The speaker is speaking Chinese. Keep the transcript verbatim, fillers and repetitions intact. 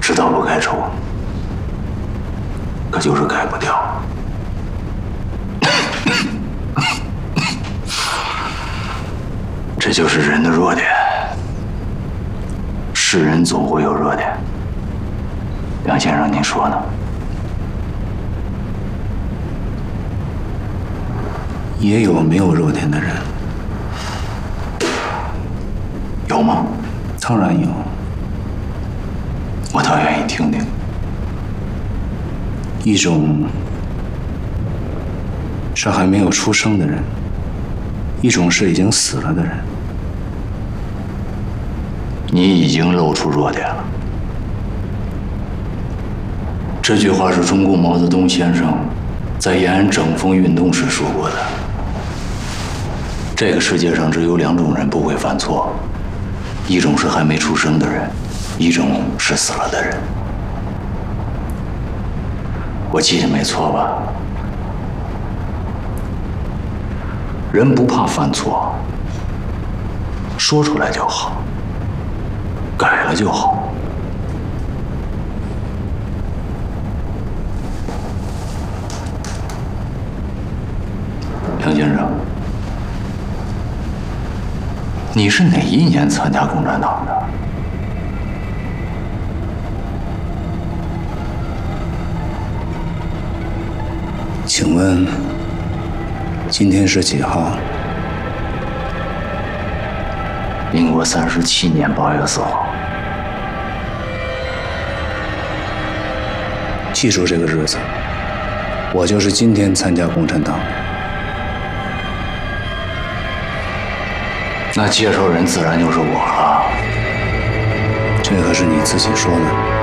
知道不该抽，可就是改不掉。这就是人的弱点。是人总会有弱点。梁先生，您说呢？ 也有没有弱点的人。 有吗？ 当然有。 我倒愿意听听。 一种是还没有出生的人，一种是已经死了的人。 你已经露出弱点了。这句话是中共毛泽东先生在延安整风运动时说过的。这个世界上只有两种人不会犯错，一种是还没出生的人，一种是死了的人。我记得没错吧？人不怕犯错，说出来就好，改了就好。梁先生，你是哪一年参加共产党的？ 请问今天是几号？ 民国三十七年八月四号。 记住这个日子，我就是今天参加共产党的。 那介绍人自然就是我了。 这可是你自己说的。